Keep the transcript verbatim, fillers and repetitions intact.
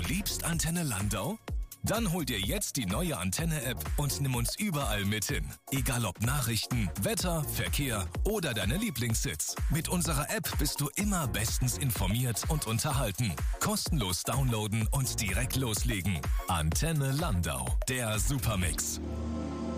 liebst Antenne Landau? Dann hol dir jetzt die neue Antenne-App und nimm uns überall mit hin. Egal ob Nachrichten, Wetter, Verkehr oder deine Lieblingssitz. Mit unserer App bist du immer bestens informiert und unterhalten. Kostenlos downloaden und direkt loslegen. Antenne Landau, der Supermix.